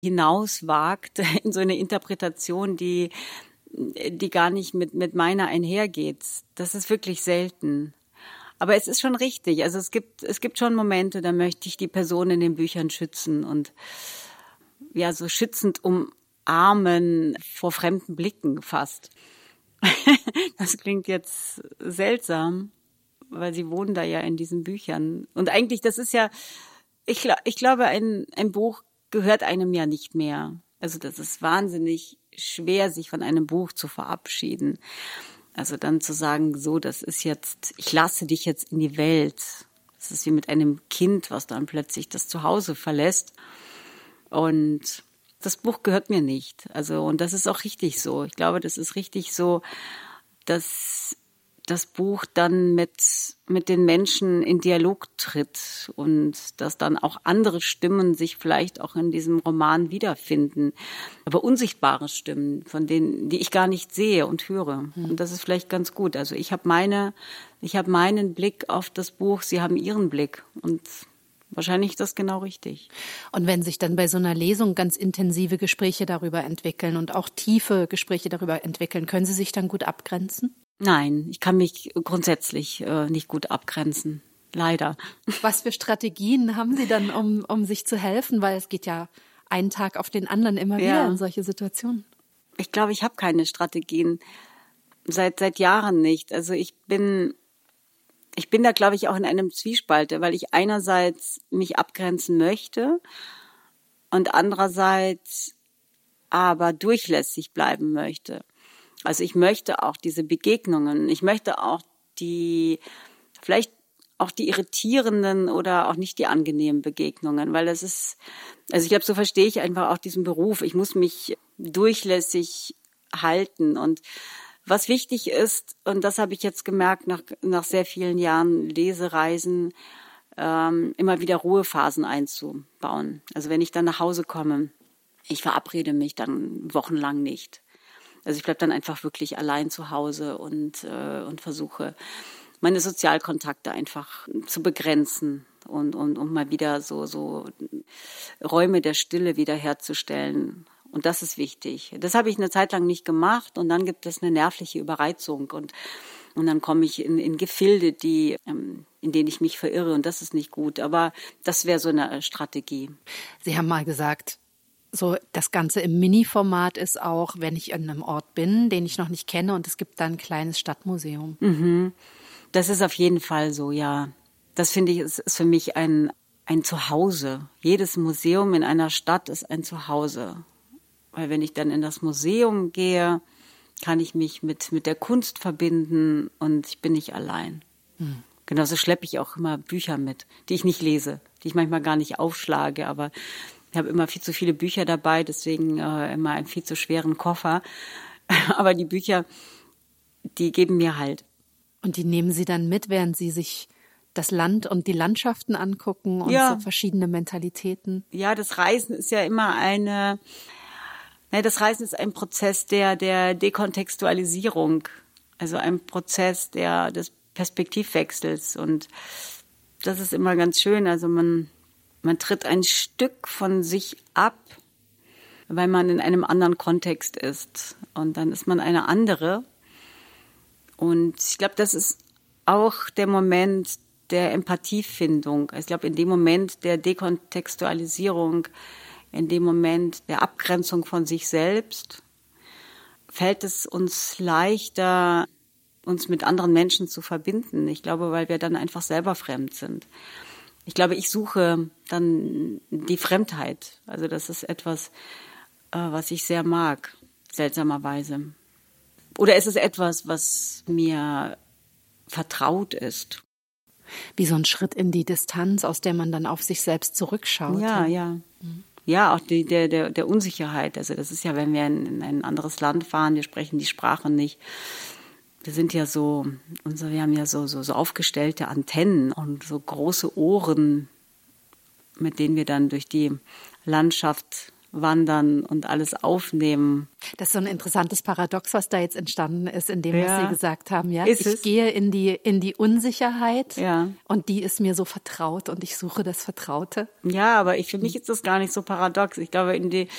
hinauswagt in so eine Interpretation, die gar nicht mit meiner einhergeht. Das ist wirklich selten. Aber es ist schon richtig. Also es gibt schon Momente, da möchte ich die Person in den Büchern schützen und ja, so schützend umarmen vor fremden Blicken fast. Das klingt jetzt seltsam, weil sie wohnen da ja in diesen Büchern. Und eigentlich, das ist ja, ich glaube, ein Buch gehört einem ja nicht mehr. Also das ist wahnsinnig schwer, sich von einem Buch zu verabschieden. Also dann zu sagen, so, das ist jetzt, ich lasse dich jetzt in die Welt. Das ist wie mit einem Kind, was dann plötzlich das Zuhause verlässt. Und das Buch gehört mir nicht. Also, und das ist auch richtig so. Ich glaube, das ist richtig so, dass das Buch dann mit den Menschen in Dialog tritt und dass dann auch andere Stimmen sich vielleicht auch in diesem Roman wiederfinden. Aber unsichtbare Stimmen, von denen, die ich gar nicht sehe und höre. Und das ist vielleicht ganz gut. Also ich habe meinen Blick auf das Buch, Sie haben Ihren Blick. Und wahrscheinlich ist das genau richtig. Und wenn sich dann bei so einer Lesung ganz intensive Gespräche darüber entwickeln und auch tiefe Gespräche darüber entwickeln, können Sie sich dann gut abgrenzen? Nein, ich kann mich grundsätzlich nicht gut abgrenzen. Leider. Was für Strategien haben Sie dann, um sich zu helfen? Weil es geht ja einen Tag auf den anderen immer wieder in solche Situationen. Ich glaube, ich habe keine Strategien. Seit Jahren nicht. Also ich bin da, glaube ich, auch in einem Zwiespalt, weil ich einerseits mich abgrenzen möchte und andererseits aber durchlässig bleiben möchte. Also ich möchte auch diese Begegnungen, ich möchte auch vielleicht auch die irritierenden oder auch nicht die angenehmen Begegnungen, weil das ist, also ich glaube, so verstehe ich einfach auch diesen Beruf. Ich muss mich durchlässig halten und was wichtig ist, und das habe ich jetzt gemerkt nach sehr vielen Jahren Lesereisen, immer wieder Ruhephasen einzubauen. Also wenn ich dann nach Hause komme, ich verabrede mich dann wochenlang nicht. Also ich bleibe dann einfach wirklich allein zu Hause und versuche, meine Sozialkontakte einfach zu begrenzen und mal wieder so Räume der Stille wiederherzustellen. Und das ist wichtig. Das habe ich eine Zeit lang nicht gemacht und dann gibt es eine nervliche Überreizung und dann komme ich in Gefilde, in denen ich mich verirre und das ist nicht gut. Aber das wäre so eine Strategie. Sie haben mal gesagt, so das Ganze im Mini-Format ist auch, wenn ich an einem Ort bin, den ich noch nicht kenne und es gibt da ein kleines Stadtmuseum. Mhm. Das ist auf jeden Fall so, ja. Das finde ich, ist für mich ein Zuhause. Jedes Museum in einer Stadt ist ein Zuhause. Weil wenn ich dann in das Museum gehe, kann ich mich mit der Kunst verbinden und ich bin nicht allein. Genauso schleppe ich auch immer Bücher mit, die ich nicht lese, die ich manchmal gar nicht aufschlage, aber ich habe immer viel zu viele Bücher dabei, deswegen immer einen viel zu schweren Koffer. Aber die Bücher, die geben mir Halt. Und die nehmen Sie dann mit, während Sie sich das Land und die Landschaften angucken und so verschiedene Mentalitäten? Ja, das Reisen ist ja immer das Reisen ist ein Prozess der Dekontextualisierung. Also ein Prozess des Perspektivwechsels. Und das ist immer ganz schön. Also man tritt ein Stück von sich ab, weil man in einem anderen Kontext ist. Und dann ist man eine andere. Und ich glaube, das ist auch der Moment der Empathiefindung. Ich glaube, in dem Moment der Dekontextualisierung, in dem Moment der Abgrenzung von sich selbst, fällt es uns leichter, uns mit anderen Menschen zu verbinden. Ich glaube, weil wir dann einfach selber fremd sind. Ich glaube, ich suche dann die Fremdheit. Also das ist etwas, was ich sehr mag, seltsamerweise. Oder ist es etwas, was mir vertraut ist? Wie so ein Schritt in die Distanz, aus der man dann auf sich selbst zurückschaut. Ja. Ja, auch der Unsicherheit. Also das ist ja, wenn wir in ein anderes Land fahren, wir sprechen die Sprache nicht. Wir sind ja wir haben ja so aufgestellte Antennen und so große Ohren, mit denen wir dann durch die Landschaft wandern und alles aufnehmen. Das ist so ein interessantes Paradox, was da jetzt entstanden ist, in dem, was Sie gesagt haben. Ja, ich gehe in die Unsicherheit, ja, und die ist mir so vertraut und ich suche das Vertraute. Ja, aber für mich ist das gar nicht so paradox. Ich glaube,